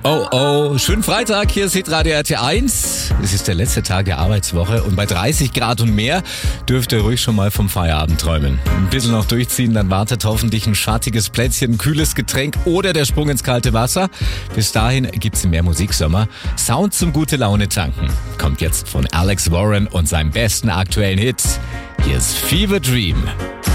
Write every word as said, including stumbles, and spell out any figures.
Oh oh, schönen Freitag, hier ist Hitradio R T eins. Es ist der letzte Tag der Arbeitswoche und bei dreißig Grad und mehr dürft ihr ruhig schon mal vom Feierabend träumen. Ein bisschen noch durchziehen, dann wartet hoffentlich ein schattiges Plätzchen, ein kühles Getränk oder der Sprung ins kalte Wasser. Bis dahin gibt's mehr Musiksommer. Sound zum gute Laune tanken kommt jetzt von Alex Warren und seinem besten aktuellen Hit. Hier ist Fever Dream.